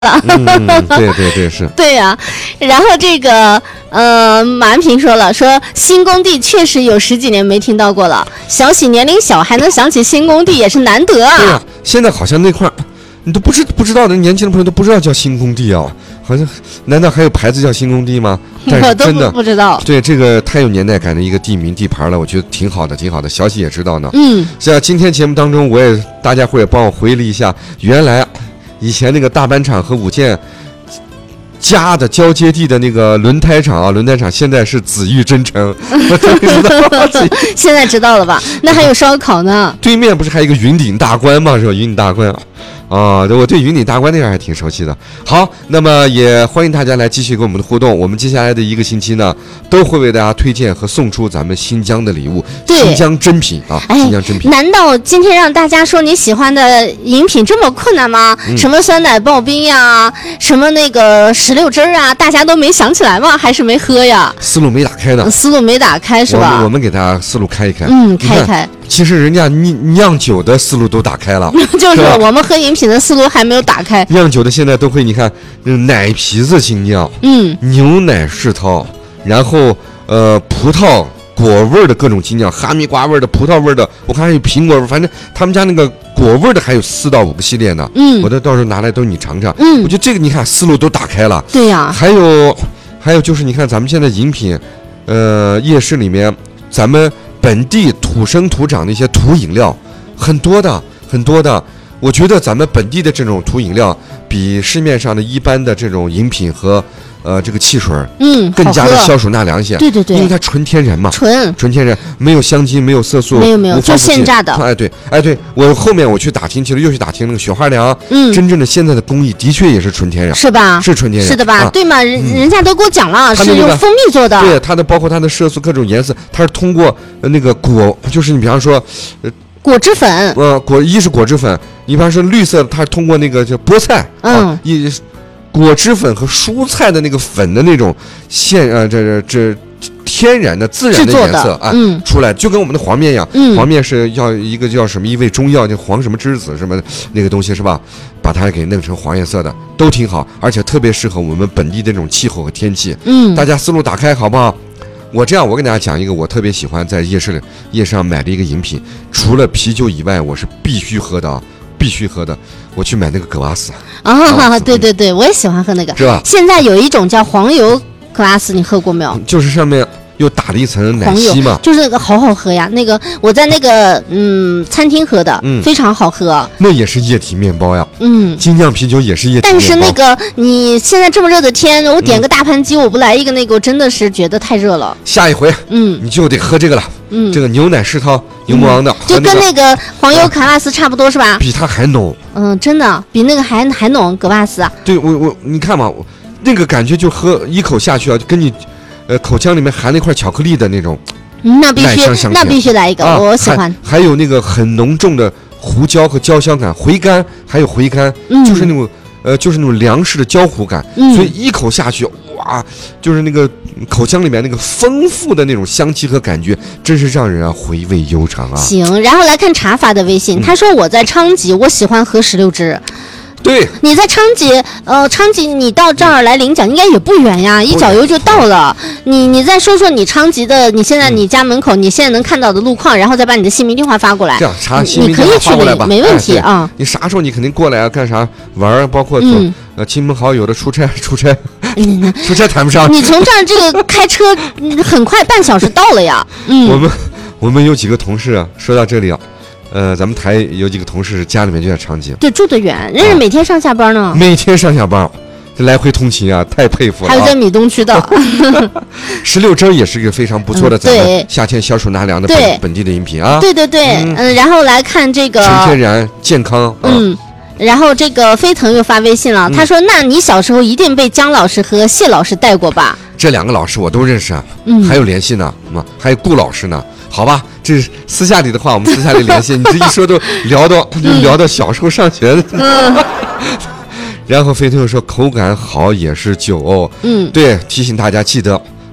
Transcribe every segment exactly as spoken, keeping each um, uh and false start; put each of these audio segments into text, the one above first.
嗯，对对对，是。 对呀、啊，然后这个呃，马安平说了，说新工地确实有十几年没听到过了。小喜年龄小还能想起新工地也是难得啊。 对啊，现在好像那块儿你都不知不知道的年轻的朋友都不知道叫新工地啊，好像难道还有牌子叫新工地吗？但是真的我都不知道。 对，这个太有年代感的一个地名地牌了，我觉得挺好的，挺好的。小喜也知道呢。 嗯， 像今天节目当中，我也大家伙也帮我回忆了一下，原来以前那个大班厂和五建家的交接地的那个轮胎厂啊，轮胎厂现在是紫玉真诚，我终于知道了。 现在知道了吧？那还有烧烤呢。 对面不是还有一个云顶大观吗？是吧？云顶大观啊，我对云顶大观那样还挺熟悉的。好，那么也欢迎大家来继续跟我们的互动。我们接下来的一个星期呢，都会为大家推荐和送出咱们新疆的礼物，新疆珍品啊， 哎、 新疆珍品。 难道今天让大家说你喜欢的饮品这么困难吗？嗯、什么酸奶刨冰呀，什么那个石榴汁儿啊，大家都没想起来吗？还是没喝呀？ 思路没打开呢。 思路没打开是吧？ 我们我们给大家思路开一开。 嗯，开一开。 其实人家酿酿酒的思路都打开了， 就是我们喝饮品的思路还没有打开。 酿酒的现在都会，你看，奶皮子精酿， 嗯， 牛奶世涛，然后呃葡萄果味的各种精酿，哈密瓜味的、葡萄味的，我看还有苹果味，反正他们家那个果味的还有四到五个系列呢。 嗯， 我都到时候拿来都你尝尝。 嗯， 我觉得这个你看思路都打开了。 对呀、啊， 还有还有就是你看咱们现在饮品，呃夜市里面咱们。本地土生土长的一些土饮料，很多的很多的，我觉得咱们本地的这种土饮料，比市面上的一般的这种饮品和呃这个汽水， 嗯， 更加的消暑纳凉一些。 对对对， 因为它纯天然嘛， 纯纯天然，没有香精，没有色素， 没有没有，就现榨的。 哎对，哎对，我后面我去打听去了，又去打听那个雪花凉， 嗯， 真正的现在的工艺的确也是纯天然， 是吧？ 是纯天然， 是的吧？ 啊、 对嘛，人、嗯、人家都给我讲了，是用蜂蜜做的。 对，它的包括它的色素各种颜色，它是通过那个果，就是你比方说，呃。 果汁粉， 呃，果一是果汁粉，你比方说绿色，它是通过那个叫菠菜， 嗯， 啊、一果汁粉和蔬菜的那个粉的那种现呃这这天然的自然的颜色啊， 嗯， 出来就跟我们的黄面一样， 嗯， 黄面是要一个叫什么一味中药，叫黄什么栀子什么那个东西是吧？把它给弄成黄颜色的，都挺好，而且特别适合我们本地的这种气候和天气。 嗯， 大家思路打开好不好？我这样，我跟大家讲一个我特别喜欢在夜市里夜市上买的一个饮品，除了啤酒以外，我是必须喝的啊，必须喝的。我去买那个葛瓦斯啊、哦，对对对，我也喜欢喝那个， 是吧？ 现在有一种叫黄油葛瓦斯，你喝过没有？ 就是上面又打了一层奶昔嘛， 就是那个好好喝呀。那个我在那个嗯餐厅喝的， 嗯， 非常好喝。 那也是液体面包呀， 嗯， 精酿啤酒也是液体面包。 但是那个你现在这么热的天，我点个大盘鸡，嗯、我不来一个那个，我真的是觉得太热了。 下一回， 嗯， 你就得喝这个了。 嗯， 这个牛奶世涛牛魔王的、 嗯，就跟那个黄油葛瓦斯差不多是吧？ 比它还浓。 嗯，真的比那个还还浓葛瓦斯啊。 对我我你看嘛，那个感觉就喝一口下去啊，就跟你。呃，口腔里面含了一块巧克力的那种， 那必须，那必须来一个， 啊、 我喜欢还。还有那个很浓重的胡椒和焦香感，回甘，还有回甘， 嗯、 就是那种呃，就是那种粮食的焦糊感， 嗯、 所以一口下去，哇，就是那个口腔里面那个丰富的那种香气和感觉，真是让人啊回味悠长啊。 行，然后来看茶法的微信，嗯、他说我在昌吉，我喜欢喝石榴汁。 对， 你在昌吉，呃，昌吉，你到这儿来领奖应该也不远呀，一脚油就到了。你你再说说你昌吉的，你现在你家门口你现在能看到的路况，然后再把你的姓名电话发过来。 这样查姓名电话发过来吧，没问题啊、 哎。你啥时候你肯定过来啊？干啥玩儿？包括嗯呃亲朋好友的出差，出差，嗯、出差谈不上。 你从这儿这个开车很快半小时到了呀。嗯， 我们我们有几个同事啊，说到这里啊。呃，咱们台有几个同事家里面就在昌吉， 对，住得远，人家每天上下班呢。 啊、每天上下班，这来回通勤啊，太佩服了、啊。 还有在米东区的， 石榴汁也是一个非常不错的，咱们夏天消暑纳凉的本本地的饮品啊。 对对对，嗯，嗯然后来看这个纯天然健康，啊、 嗯。然后这个飞腾又发微信了，他说：“那你小时候一定被姜老师和谢老师带过吧？” 这两个老师我都认识啊， 嗯， 还有联系呢，嗯，还有顾老师呢。好吧，这是私下里的话，我们私下里联系。你这一说都聊到，就聊到小时候上学的。嗯、然后飞腾又说口感好也是酒哦， 嗯， 对，提醒大家记得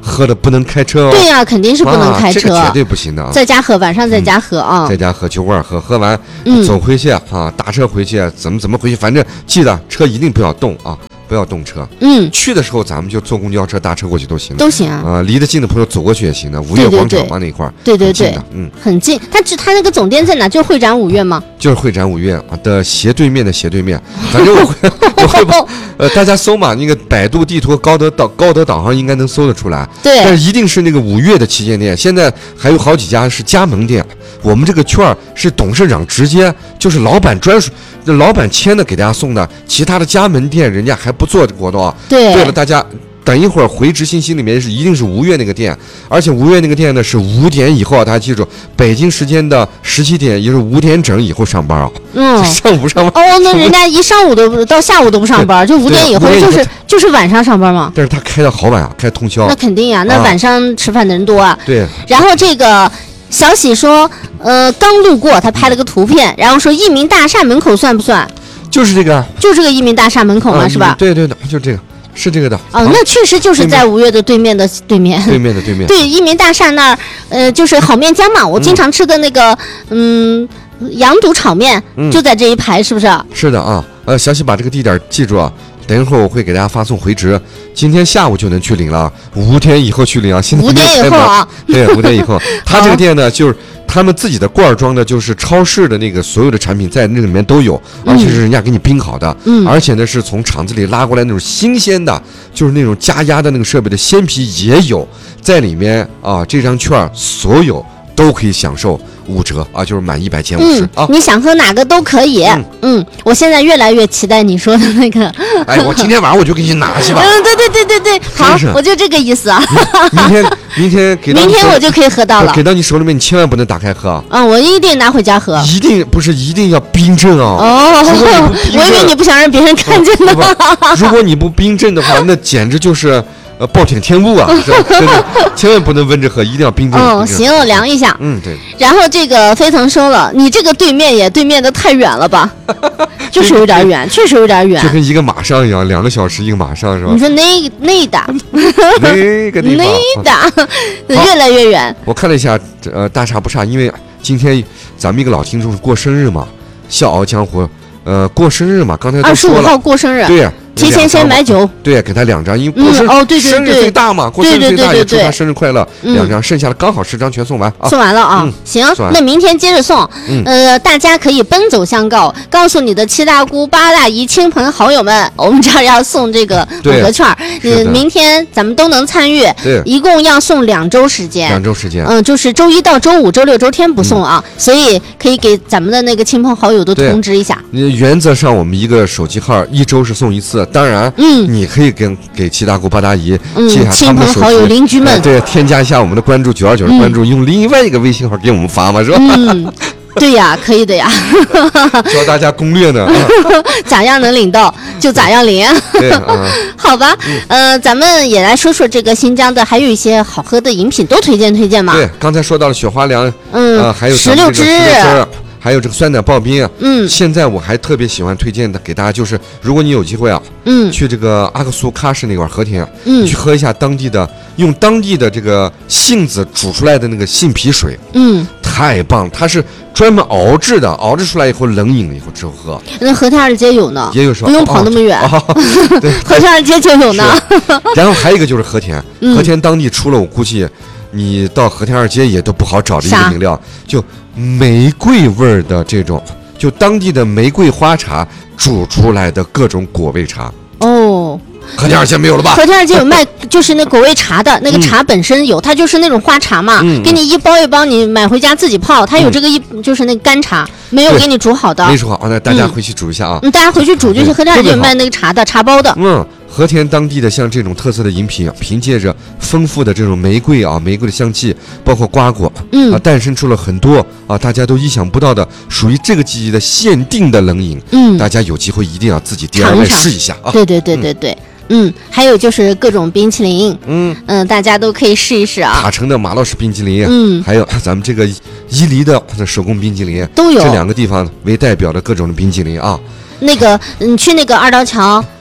喝的不能开车哦。 对呀、啊，肯定是不能开车， 这个绝对不行的啊。 在家喝，晚上在家喝啊， 嗯、在家喝酒馆喝，喝完、 嗯、 走回去啊，打车回去，怎么怎么回去，反正记得车一定不要动啊。不要动车， 嗯， 去的时候咱们就坐公交车、搭车过去都行， 都行啊。 呃，离得近的朋友走过去也行的，五月广场嘛那块儿， 对对对， 嗯， 很近。它只它那个总店在哪？就是会展五月吗？ 就是会展五月的斜对面的斜对面，反正我会我会把呃大家搜嘛，那个百度地图高德导高德导航应该能搜得出来。 对， 但是一定是那个五月的旗舰店，现在还有好几家是加盟店。我们这个券是董事长直接就是老板专属，老板签的给大家送的，其他的加盟店人家还不做活动。 对， 对了，大家等一会儿回执信息里面是一定是吴越那个店，而且吴越那个店呢是五点以后啊，大家记住，北京时间的十七点，也就是五点整以后上班啊。 嗯， 上午上班。 哦，那人家一上午都到下午都不上班，就五点以后就是就是晚上上班嘛。 但是他开的好晚啊，开通宵。 那肯定呀、啊，那晚上吃饭的人多啊。 对。 然后这个小喜说，呃，刚路过，他拍了个图片，然后说益民大厦门口算不算？ 就是这个， 就这个益民大厦门口嘛， 啊、 是吧？ 对对的，就这个，是这个的。 哦，那确实就是在五月的对面的对面。 对面的对面。 对，益民大厦那儿，呃，就是好面江嘛，我经常吃的那个，嗯，羊肚炒面、嗯、就在这一排，是不是？ 是的啊，呃，小喜把这个地点记住啊。等一会儿我会给大家发送回执，今天下午就能去领了，五点以后去领啊。现在五点以后啊， 对，五点以后。他这个店呢，就是他们自己的罐装的，就是超市的那个所有的产品在那里面都有，而且是人家给你冰好的， 嗯， 而且呢是从厂子里拉过来那种新鲜的，就是那种加压的那个设备的鲜皮也有在里面啊。这张券所有都可以享受五折啊，就是满一百减五十啊。 你想喝哪个都可以。嗯, 嗯，我现在越来越期待你说的那个。 哎，我今天晚上我就给你拿去吧。 嗯，对对对对对，好，我就这个意思啊。 明天明天给到明天我就可以喝到了。 给到你手里面，你千万不能打开喝啊。 嗯，我一定拿回家喝。 一定不是一定要冰镇啊。 哦，我以为你不想让别人看见呢。 如果你不冰镇的话，那简直就是。呃，暴殄天物啊！真的，千万不能温着喝，一定要冰镇。 哦，行，我量一下。 嗯，对。 然后这个飞腾说了，你这个对面也对面的太远了吧？就是有点远，确实有点远。 就跟一个马上一样，两个小时一个马上是吧？ 你说那那的， 那个地方， 那的，越来越远。 我看了一下，呃，大差不差，因为今天咱们一个老听众是过生日嘛，笑傲江湖，呃，过生日嘛，刚才二十五号过生日。 对呀。 提前先买酒， 对，给他两张，因为过生日、 嗯、哦，对对对， 生日最大嘛，过生日最大也祝他生日快乐， 嗯、 两张，剩下的刚好十张全送完啊， 送完了啊， 嗯、 行，那明天接着送， 嗯、 呃，大家可以奔走相告，告诉你的七大姑八大姨、亲朋好友们，我们这儿要送这个五合券，嗯，明天咱们都能参与， 对， 一共要送两周时间， 两周时间， 嗯，就是周一到周五、周六、周天不送啊，嗯、所以可以给咱们的那个亲朋好友都通知一下。 原则上，我们一个手机号一周是送一次，当然， 嗯。 你可以跟给七大姑八大姨记一下他们的手机， 亲朋好友、邻居们， 哎、对，添加一下我们的关注九二九的关注，嗯、用另外一个微信号给我们发嘛，是吧？ 嗯，对呀，可以的呀。 教大家攻略呢，啊、 咋样能领到就咋样领。 对啊， 好吧，呃，咱们也来说说这个新疆的，还有一些好喝的饮品，都推荐推荐嘛。 对，刚才说到了雪花凉， 嗯， 呃、还有石榴汁。 还有这个酸奶刨冰， 嗯， 现在我还特别喜欢推荐的给大家，就是如果你有机会啊， 嗯， 去这个阿克苏喀什那块和田， 嗯， 去喝一下当地的用当地的这个杏子煮出来的那个杏皮水， 嗯， 太棒，它是专门熬制的，熬制出来以后冷饮了以后之后喝。 那和田二街有呢， 也有是吧？ 不用跑那么远， 哦哦、对， 和田二街就有呢。 然后还有一个就是和田， 嗯、 和田当地出了，我估计你到和田二街也都不好找的一个饮料，就玫瑰味儿的这种。就当地的玫瑰花茶煮出来的各种果味茶哦， 和田二街没有了吧？ 和田二街有卖，就是那果味茶的那个茶本身有，嗯、它就是那种花茶嘛， 嗯、 给你一包一包，你买回家自己泡。它有这个一、嗯、就是那个干茶，没有给你煮好的， 没煮好。那大家回去煮一下啊。 嗯，大家回去煮，就是和田二街有卖那个茶的茶包的。 嗯。和田当地的像这种特色的饮品，凭借着丰富的这种玫瑰啊，玫瑰的香气，包括瓜果， 嗯啊，诞生出了很多啊，大家都意想不到的属于这个季节的限定的冷饮。 嗯， 大家有机会一定要自己 D I Y 试一下啊。 对对对对对。嗯嗯，还有就是各种冰淇淋， 嗯嗯，大家都可以试一试啊。 塔城的马老师冰淇淋， 嗯， 还有咱们这个伊犁的手工冰淇淋都有， 这两个地方为代表的各种的冰淇淋啊。 那个，你去那个二道桥。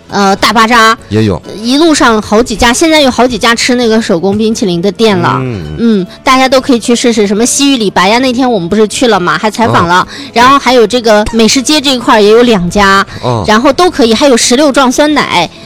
呃，大巴扎也有， 一路上好几家，现在有好几家吃那个手工冰淇淋的店了。 嗯， 嗯，大家都可以去试试。什么西域李白呀，那天我们不是去了嘛，还采访了。哦、然后还有这个美食街这一块也有两家， 哦、 然后都可以，还有石榴撞酸奶。